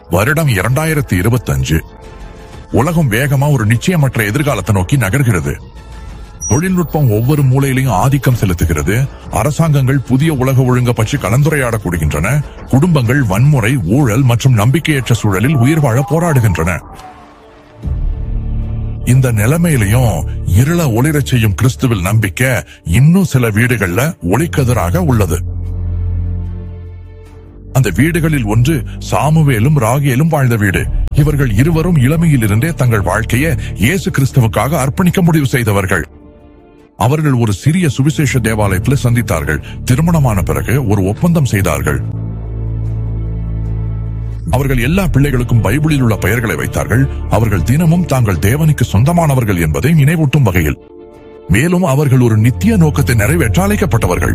வருடம் 2025. உலகம் வேகமா ஒரு நிச்சயமற்ற எதிர்காலத்தை நோக்கி நகர்கிறது. தொழில்நுட்பம் ஒவ்வொரு மூலையிலையும் ஆதிக்கம் செலுத்துகிறது. அரசாங்கங்கள் புதிய உலக ஒழுங்க பற்றி கலந்துரையாடக்கூடுகின்றன. குடும்பங்கள் வன்முறை, ஊழல் மற்றும் நம்பிக்கையற்ற சூழலில் உயிர் வாழ போராடுகின்றன. இந்த நிலைமையிலையும் இருள ஒளிரச் செய்யும் கிறிஸ்துவில் நம்பிக்கை இன்னும் சில வீடுகள்ல ஒளிக்கதிராக உள்ளது. அந்த வீடுகளில் ஒன்று சாமுவேலும் ராகேலும் வாழ்ந்த வீடு. இவர்கள் இருவரும் இளமையிலிருந்தே தங்கள் வாழ்க்கையை இயேசு கிறிஸ்துவுக்காக அர்ப்பணிக்க முடிவு செய்தவர்கள். அவர்கள் ஒரு சிறிய சுவிசேஷ தேவாலயத்தில் சந்தித்தார்கள். திருமணமான பிறகு ஒரு ஒப்பந்தம் செய்தார்கள். அவர்கள் எல்லா பிள்ளைகளுக்கும் பைபிளில் உள்ள பெயர்களை வைத்தார்கள். அவர்கள் தினமும் தாங்கள் தேவனுக்கு சொந்தமானவர்கள் என்பதை நினைவூட்டும் வகையில். மேலும் அவர்கள் ஒரு நித்திய நோக்கத்தை நிறைவேற்ற அழைக்கப்பட்டவர்கள்.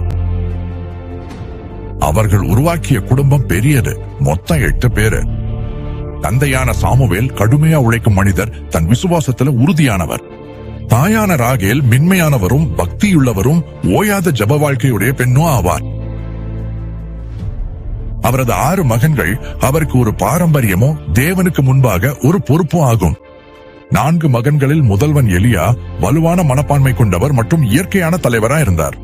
அவர்கள் உருவாக்கிய குடும்பம் பெரியது. மொத்தம் 8 பேரு. தந்தையான சாமுவேல் கடுமையா உழைக்கும் மனிதர், தன் விசுவாசத்துல உறுதியானவர். தாயான ராகேல் மென்மையானவரும் பக்தியுள்ளவரும் ஓயாத ஜப வாழ்க்கையுடைய பெண்ணும் ஆவார். அவரது 6 மகன்கள் அவருக்கு ஒரு பாரம்பரியமோ தேவனுக்கு முன்பாக ஒரு பொறுப்பும் ஆகும். 4 மகன்களில் முதல்வன் எலியா வலுவான மனப்பான்மை கொண்டவர் மற்றும் இயற்கையான தலைவரா இருந்தார்.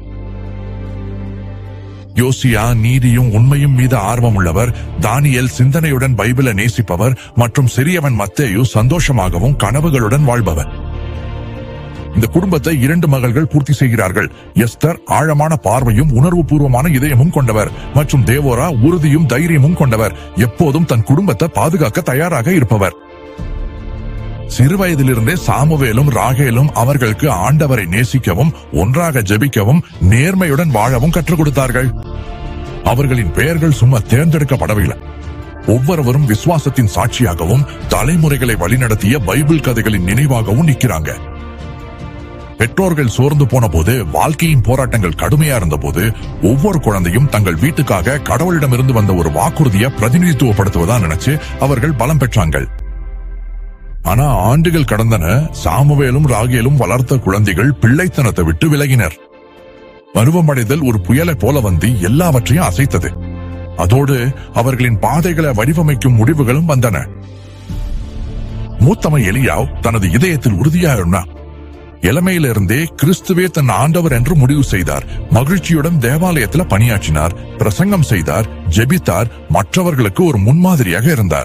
யோசியா நீதியும் உண்மையும் மீது ஆர்வம் உள்ளவர். தானியேல் சிந்தனையுடன் பைபிளை நேசிப்பவர் மற்றும் சிறியவன் மத்தேயு சந்தோஷமாகவும் கனவுகளுடன் வாழ்பவர். இந்த குடும்பத்தை 2 மகள்கள் பூர்த்தி செய்கிறார்கள். எஸ்தர் ஆழமான பார்வையும் உணர்வு பூர்வமான இதயமும் கொண்டவர் மற்றும் தேவோரா உறுதியும் தைரியமும் கொண்டவர். எப்போதும் தன் குடும்பத்தை பாதுகாக்க தயாராக இருப்பவர். சிறுவயதிலிருந்தே சாமுவேலும் ராகேலும் அவர்களுக்கு ஆண்டவரை நேசிக்கவும் ஒன்றாக ஜெபிக்கவும் நேர்மையுடன் வாழவும் கற்றுக் கொடுத்தார்கள். அவர்களின் பெயர்கள் சும்மா தேர்ந்தெடுக்கப்படவில்லை. ஒவ்வொருவரும் விசுவாசத்தின் சாட்சியாகவும் தலைமுறைகளை வழிநடத்திய பைபிள் கதைகளின் நினைவாகவும் நிற்கிறாங்க. பெற்றோர்கள் சோர்ந்து போன போது, வாழ்க்கையின் போராட்டங்கள் கடுமையா இருந்த போது, ஒவ்வொரு குழந்தையும் தங்கள் வீட்டுக்காக கடவுளிடமிருந்து வந்த ஒரு வாக்குறுதியை பிரதிநிதித்துவப்படுத்துவதா நினைச்சு அவர்கள் பலம் பெற்றாங்கள். ஆனா ஆண்டுகள் கடந்தன. சாமுவேலும் ராகேலும் வளர்த்த குழந்தைகள் பிள்ளைத்தனத்தை விட்டு விலகினர். பருவமடைதல் ஒரு புயலை போல வந்து எல்லாவற்றையும் அசைத்தது. அதோடு அவர்களின் பாதைகளை வடிவமைக்கும் முடிவுகளும் வந்தன. மூத்தவன் எலியாவ் தனது இதயத்தில் உறுதியா இருந்தார். இளமையிலிருந்தே கிறிஸ்துவே தன் ஆண்டவர் என்று முடிவு செய்தார். மகிழ்ச்சியுடன் தேவாலயத்தில் பணியாற்றினார், பிரசங்கம் செய்தார், ஜெபித்தார், மற்றவர்களுக்கு ஒரு முன்மாதிரியாக இருந்தார்.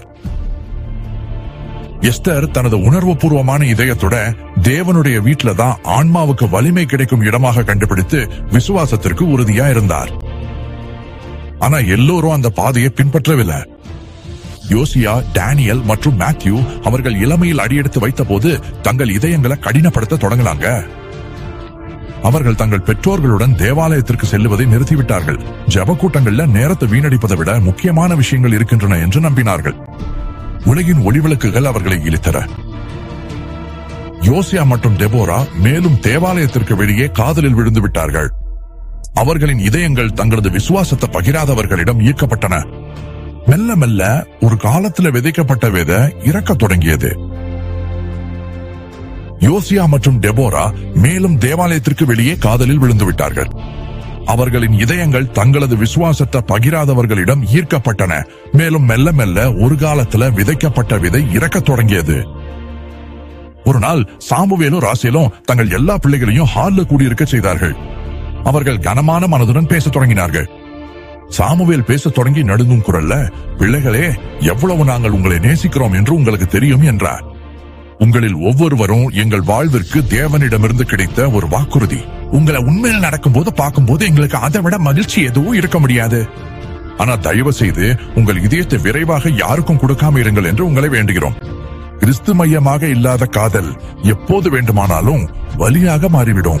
எஸ்தர் தனது உணர்வு பூர்வமான இதயத்தோட தேவனுடைய வீட்டில தான் ஆன்மாவுக்கு வலிமை கிடைக்கும் இடமாக கண்டுபிடித்து விசுவாசத்திற்கு உறுதியா இருந்தார். ஆனா எல்லோரும் அந்த பாதையை பின்பற்றவில்லை. யோசியா, டேனியல் மற்றும் மேத்யூ அவர்கள் இளமையில் அடியெடுத்து வைத்த போது தங்கள் இதயங்களை கடினப்படுத்த தொடங்கினாங்க. அவர்கள் தங்கள் பெற்றோர்களுடன் தேவாலயத்திற்கு செல்லுவதை நிறுத்திவிட்டார்கள். ஜப கூட்டங்கள்ல நேரத்தை வீணடிப்பதை விட முக்கியமான விஷயங்கள் இருக்கின்றன என்று நம்பினார்கள். உலகின் ஒளிவிளக்குகள் அவர்களை இழுத்தன. யோசியா மற்றும் டெபோரா மேலும் தேவாலயத்திற்கு வெளியே காதலில் விழுந்து விட்டார்கள். அவர்களின் இதயங்கள் தங்களது விசுவாசத்தை பகிராதவர்களிடம் ஈர்க்கப்பட்டன. மெல்ல மெல்ல ஒரு காலத்தில் விதைக்கப்பட்ட விதை இறக்கத் தொடங்கியது. யோசியா மற்றும் டெபோரா மேலும் தேவாலயத்திற்கு வெளியே காதலில் விழுந்து விட்டார்கள். அவர்களின் இதயங்கள் தங்களது விசுவாசத்தை பகிராதவர்களிடம் ஈர்க்கப்பட்டன. மேலும் மெல்ல மெல்ல ஒரு காலத்துல விதைக்கப்பட்ட விதை இறக்கத் தொடங்கியது. ஒரு நாள் சாமுவேலும் ராசேலும் தங்கள் எல்லா பிள்ளைகளையும் ஹால்ல கூடியிருக்க செய்தார்கள். அவர்கள் கனமான மனதுடன் பேசத் தொடங்கினார்கள். சாமுவேல் பேசத் தொடங்கி நடுங்கும் குரல்ல, பிள்ளைகளே, எவ்வளவு நாங்கள் உங்களை நேசிக்கிறோம் என்று உங்களுக்கு தெரியும் என்றார். உங்களில் ஒவ்வொருவரும் எங்கள் வாழ்விற்கு தேவனிடமிருந்து கிடைத்த ஒரு வாக்குறுதி. உங்களை உண்மையில் நடக்கும்போது பார்க்கும்போது எங்களுக்கு அதை விட மகிழ்ச்சி எதுவும் இருக்க முடியாது. ஆனா தயவு செய்து உங்கள் இதயத்தை விரைவாக யாருக்கும் கொடுக்காம இருங்கள் என்று உங்களை வேண்டுகிறோம். கிறிஸ்து மையமாக இல்லாத காதல் எப்போது வேண்டுமானாலும் வலியாக மாறிவிடும்.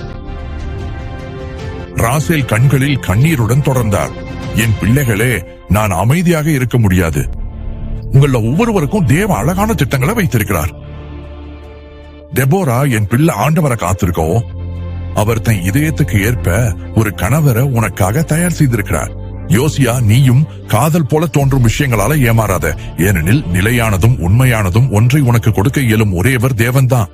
ராசேல் கண்களில் கண்ணீருடன் தொடர்ந்தார். என் பிள்ளைகளே, நான் அமைதியாக இருக்க முடியாது. உங்கள ஒவ்வொருவருக்கும் தேவ அழகான திட்டங்களை வைத்திருக்கிறார். டெபோரா, என் பிள்ளை ஆண்டவரை காத்திருக்கோ. அவர் தன் இதயத்துக்கு ஏற்ப ஒரு கணவரை உனக்காக தயார் செய்திருக்கிறார். யோசியா, நீயும் காதல் போல தோன்றும் விஷயங்களால ஏமாறாத. ஏனெனில் நிலையானதும் உண்மையானதும் ஒன்றை உனக்கு கொடுக்க இயலும் ஒரேவர் தேவன்தான்.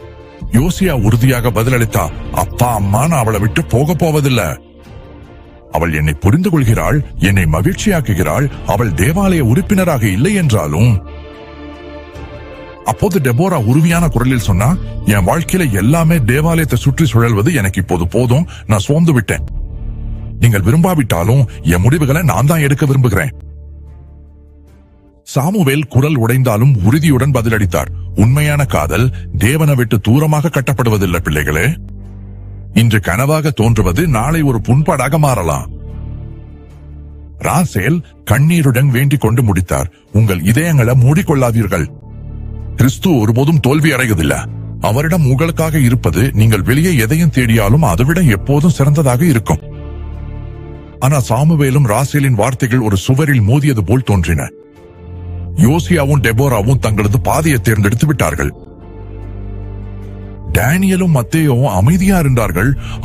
யோசியா உறுதியாக பதிலளித்தா, அப்பா அம்மா, நான் அவளை விட்டு போக போவதில்லை. அவள் என்னை புரிந்து கொள்கிறாள், என்னை மகிழ்ச்சியாக்குகிறாள். அவள் தேவாலய உறுப்பினராக இல்லை என்றாலும். அப்போது டெபோரா உறுதியான குரலில் சொன்னா, என் வாழ்க்கையில எல்லாமே தேவாலயத்தை சுற்றி சுழல்வது எனக்கு இப்போது போதும். நான் சோர்ந்து விட்டேன். நீங்கள் விரும்பாவிட்டாலும் என் முடிவுகளை நான் தான் எடுக்க விரும்புகிறேன். சாமுவேல் குரல் உடைந்தாலும் உறுதியுடன் பதிலளித்தார். உண்மையான காதல் தேவனை விட்டு தூரமாக கட்டப்படுவதில்லை பிள்ளைகளே. இன்று கனவாக தோன்றுவது நாளை ஒரு புண்பாடாக மாறலாம். ராசேல் கண்ணீருடன் வேண்டிக் கொண்டு முடித்தார். உங்கள் இதயங்களை மூடிக்கொள்ளாதீர்கள். கிறிஸ்து ஒருபோதும் தோல்வி அடைவதில்லை. அவரிடம் உங்களுக்காக இருப்பது நீங்கள் வெளியே எதையும் தேடியாலும் அதைவிட எப்போதும் சிறந்ததாக இருக்கும். ஆனா சாமுவேலும் ராசேலின் வார்த்தைகள் ஒரு சுவரில் மோதியது போல் தோன்றின. யோசியாவும் டெபோராவும் தங்களது பாதையை தேர்ந்தெடுத்து விட்டார்கள். டேனியலும் மத்தேயும் அமைதியா இருந்தார்கள்.